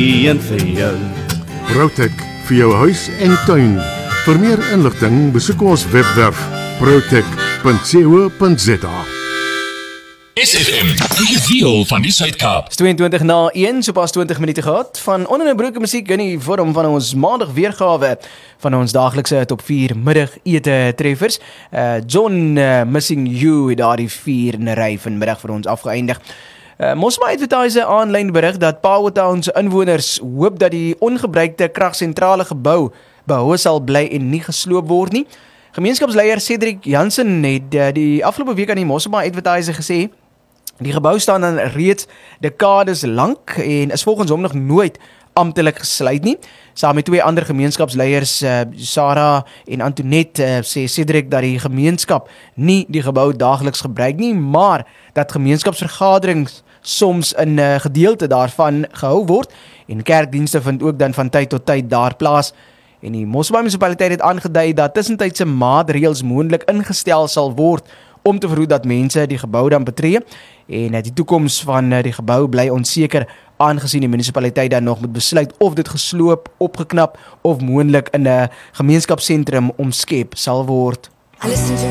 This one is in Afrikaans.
my en vir jou. Protek vir jou huis en tuin. Vir meer inligting besoek ons webwerf protek.co.za. SFM, die wiel van die Suid-Kaap. 22:01, so pas 20 minute gehad van onder 'n broeke musiek in die vorm van ons maandag weergawe van ons daaglikse top 4 middagete treffers. John Missing You het daardie 4 in 'n ry vanmiddag vir ons afgeëindig. Mosma Advertiser aanlyn berig dat Powelltown se inwoners hoop dat die ongebruikte kragsentrale gebou behou sal bly en nie gesloop word nie. Gemeenskapsleier Cedric Jansen het die afgelope week aan die Mosma Advertiser gesê die gebou staan dan reeds dekades lank en is volgens hom nog nooit amptelik gesluit nie. Saam met 2 ander gemeenskapsleiers, Sarah en Antoinette, sê Cedric dat die gemeenskap nie die gebou daagliks gebruik nie, maar dat gemeenskapsvergaderings soms in 'n gedeelte daarvan gehou word en kerkdienste vind ook dan van tyd tot tyd daar plaas. En die Mosselbaai munisipaliteit het aangedui dat tussentydse maatreëls moontlik ingestel sal word om te verhoed dat mense die gebou dan betree. En die toekoms van die gebou bly onseker, aangesien die munisipaliteit dan nog moet besluit of dit gesloop, opgeknap of moontlik in 'n gemeenskapsentrum omskep sal word.